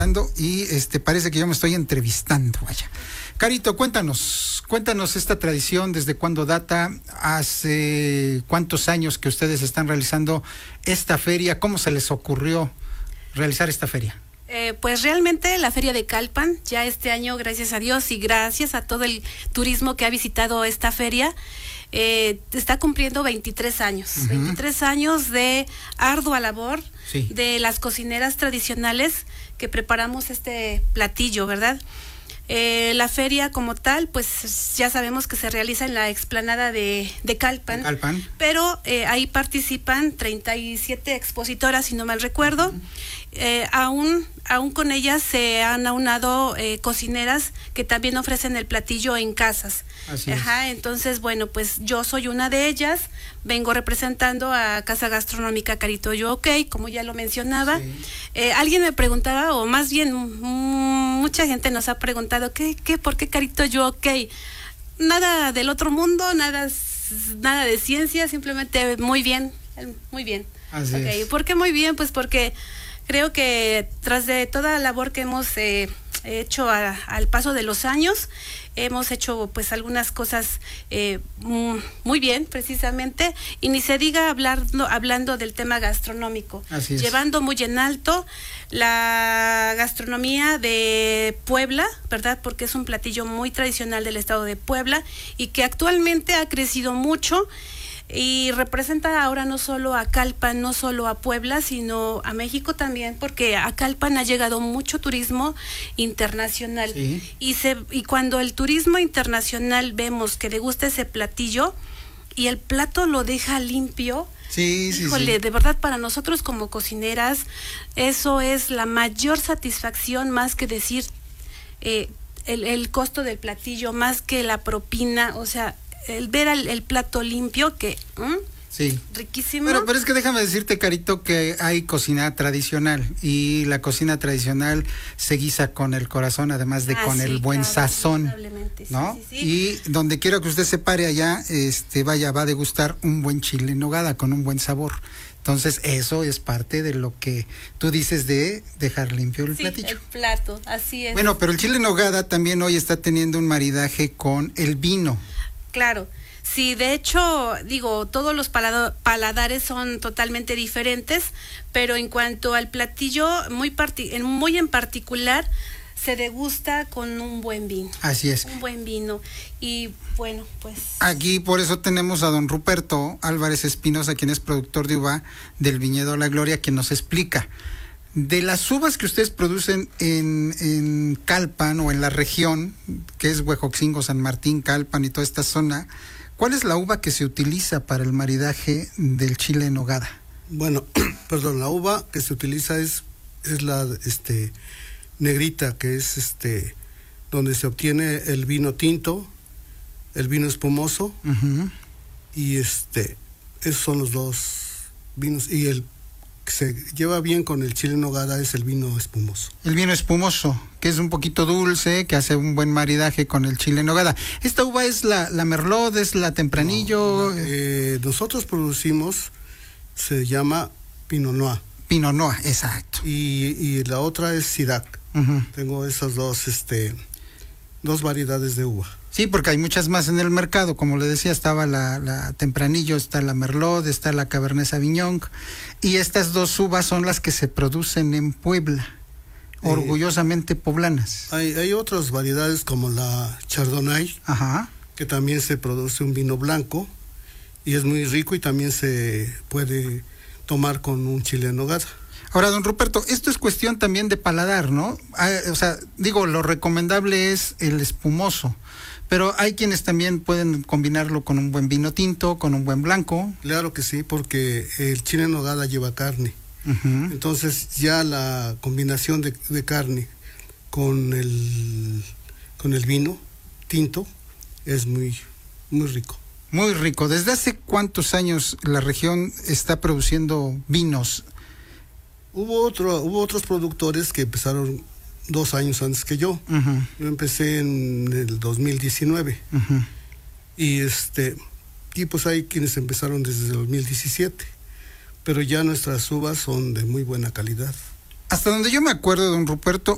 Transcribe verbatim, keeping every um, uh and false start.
Y este parece que yo me estoy entrevistando, vaya. Carito, cuéntanos, cuéntanos esta tradición, desde cuándo data, hace cuántos años que ustedes están realizando esta feria, cómo se les ocurrió realizar esta feria. Eh, pues realmente la Feria de Calpan, ya este año, gracias a Dios y gracias a todo el turismo que ha visitado esta feria, eh, está cumpliendo veintitrés años, uh-huh. veintitrés años de ardua labor, sí, de las cocineras tradicionales que preparamos este platillo, ¿verdad? Eh, la feria como tal, pues ya sabemos que se realiza en la explanada de, de Calpan, Calpan, pero eh, ahí participan treinta y siete expositoras, si no mal recuerdo. Uh-huh. Eh, aún, aún con ellas se han aunado eh, cocineras que también ofrecen el platillo en casas. Así Ajá, es. Entonces, bueno, pues yo soy una de ellas, vengo representando a Casa Gastronómica Carito Yo Ok, como ya lo mencionaba. Sí. Eh, alguien me preguntaba, o más bien mmm, mucha gente nos ha preguntado, ¿qué, qué, por qué Carito Yo Ok? Nada del otro mundo, nada, nada de ciencia, simplemente muy bien, muy bien. Así okay. es. ¿Por qué muy bien? Pues porque creo que tras de toda la labor que hemos eh, hecho a, al paso de los años, hemos hecho pues algunas cosas eh, muy bien, precisamente, y ni se diga hablando, hablando del tema gastronómico, Así es. Llevando muy en alto la gastronomía de Puebla, ¿verdad? Porque es un platillo muy tradicional del estado de Puebla y que actualmente ha crecido mucho y representa ahora no solo a Calpan, no solo a Puebla, sino a México también, porque a Calpan ha llegado mucho turismo internacional. Sí. Y se y cuando el turismo internacional vemos que degusta ese platillo y el plato lo deja limpio, sí, sí, híjole, sí. de verdad para nosotros como cocineras, eso es la mayor satisfacción, más que decir eh, el, el costo del platillo, más que la propina, o sea, el ver el, el plato limpio que ¿eh? Sí, riquísimo. Pero, pero es que déjame decirte, Carito, que hay cocina tradicional y la cocina tradicional se guisa con el corazón, además de ah, con sí, el buen claro, sazón, ¿no? Sí, sí, sí. Y donde quiera que usted se pare allá, este, vaya, va a degustar un buen chile en nogada con un buen sabor. Entonces, eso es parte de lo que tú dices de dejar limpio el sí, platillo. el plato, así es. Bueno, pero el chile en nogada también hoy está teniendo un maridaje con el vino. Claro, sí, de hecho, digo, todos los palado- paladares son totalmente diferentes, pero en cuanto al platillo, muy, parti- en, muy en particular, se degusta con un buen vino. Así es. Un buen vino. Y bueno, pues... Aquí por eso tenemos a don Ruperto Álvarez Espinosa, quien es productor de uva del viñedo La Gloria, quien nos explica de las uvas que ustedes producen en, en Calpan o en la región, que es Huejoxingo, San Martín, Calpan y toda esta zona, ¿cuál es la uva que se utiliza para el maridaje del chile en nogada? Bueno, perdón, la uva que se utiliza es, es la este negrita, que es este donde se obtiene el vino tinto, el vino espumoso, uh-huh. y este, esos son los dos vinos, y el que se lleva bien con el chile en nogada es el vino espumoso. El vino espumoso, que es un poquito dulce, que hace un buen maridaje con el chile en nogada. ¿Esta uva es la, la Merlot, es la Tempranillo? No, eh, nosotros producimos, se llama Pinot Noir. Pinot Noir, exacto. Y, y la otra es Sirac. Uh-huh. Tengo esas dos, este, dos variedades de uva. Sí, porque hay muchas más en el mercado, como le decía, estaba la, la Tempranillo, está la Merlot, está la Cabernet Sauvignon, y estas dos uvas son las que se producen en Puebla, eh, orgullosamente poblanas. Hay, hay otras variedades como la Chardonnay, ajá, que también se produce un vino blanco, y es muy rico y también se puede tomar con un chile en nogada. Ahora, don Ruperto, esto es cuestión también de paladar, ¿no? Hay, o sea, digo, lo recomendable es el espumoso, pero hay quienes también pueden combinarlo con un buen vino tinto, con un buen blanco. Claro que sí, porque el chile en nogada lleva carne. Uh-huh. Entonces ya la combinación de, de carne con el con el vino tinto es muy muy rico. Muy rico. ¿Desde hace cuántos años la región está produciendo vinos? Hubo otro, hubo otros productores que empezaron dos años antes que yo. Uh-huh. Yo empecé en el dos mil diecinueve. Uh-huh. Y este, y pues hay quienes empezaron desde el dos mil diecisiete. Pero ya nuestras uvas son de muy buena calidad. Hasta donde yo me acuerdo, don Ruperto,